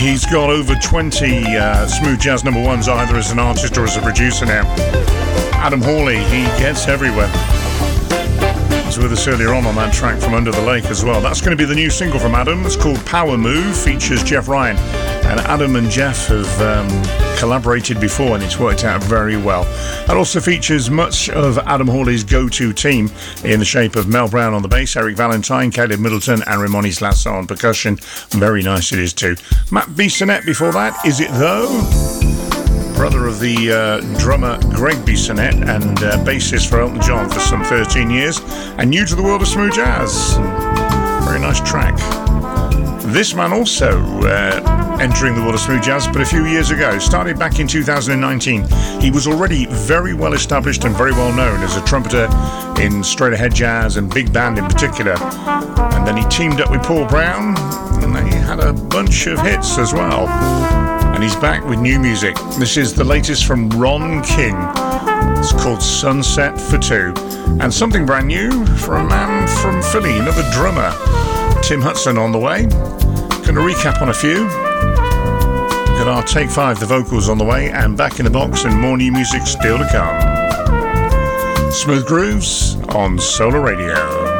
He's got over 20 smooth jazz number ones, either as an artist or as a producer now. Adam Hawley, he gets everywhere. He was with us earlier on that track from Under the Lake as well. That's going to be the new single from Adam. It's called Power Move, features Jeff Ryan. And Adam and Jeff have collaborated before, and it's worked out very well. It also features much of Adam Hawley's go-to team in the shape of Mel Brown on the bass, Eric Valentine, Caleb Middleton, and Ramones Lasso on percussion. Very nice it is too. Matt Bissonette before that, Is It Though? Brother of the drummer Greg Bissonette and bassist for Elton John for some 13 years, and new to the world of smooth jazz. Very nice track. This man also entering the world of smooth jazz, but a few years ago. Started back in 2019. He was already very well established and very well known as a trumpeter in straight ahead jazz and big band in particular. And then he teamed up with Paul Brown, and they had a bunch of hits as well. And he's back with new music. This is the latest from Ron King. It's called Sunset for Two. And something brand new from a man from Philly, another drummer, Tim Hudson, on the way. Going to recap on a few. Got our Take 5, the vocals on the way, and Back in the Box, and more new music still to come. Smooth Grooves on Solar Radio.